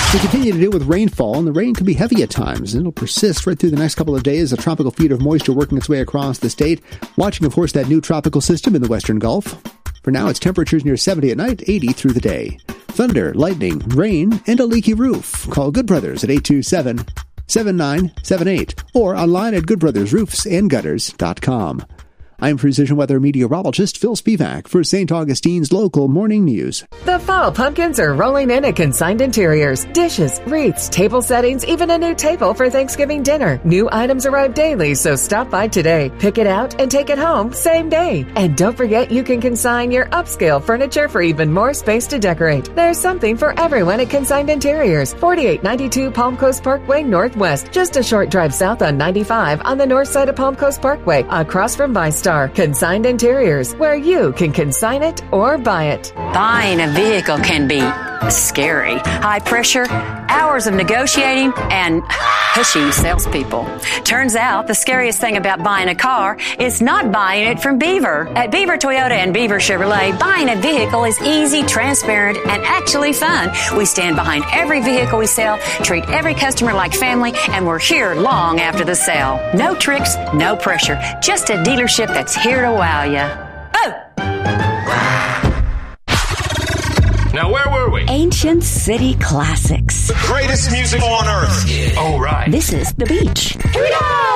We continue to deal with rainfall, and the rain can be heavy at times. It'll persist right through the next couple of days, a tropical feed of moisture working its way across the state. Watching, of course, that new tropical system in the western Gulf. For now, it's temperatures near 70 at night, 80 through the day. Thunder, lightning, rain, and a leaky roof. Call Good Brothers at 827-7978 or online at goodbrothersroofsandgutters.com. I'm Precision Weather meteorologist Phil Spivak for St. Augustine's Local Morning News. The fall pumpkins are rolling in at Consigned Interiors. Dishes, wreaths, table settings, even a new table for Thanksgiving dinner. New items arrive daily, so stop by today. Pick it out and take it home same day. And don't forget you can consign your upscale furniture for even more space to decorate. There's something for everyone at Consigned Interiors. 4892 Palm Coast Parkway Northwest. Just a short drive south on 95 on the north side of Palm Coast Parkway, across from ViStar. Consigned Interiors, where you can consign it or buy it. Buying a vehicle can be scary. High pressure, hours of negotiating, and pushy salespeople. Turns out the scariest thing about buying a car is not buying it from Beaver. At Beaver Toyota and Beaver Chevrolet, buying a vehicle is easy, transparent, and actually fun. We stand behind every vehicle we sell, treat every customer like family, and we're here long after the sale. No tricks, no pressure. Just a dealership that's here to wow you. Oh! Now, where were we? Ancient City Classics. The greatest music on earth. Yeah. Oh, right. This is The Beach. Here we go!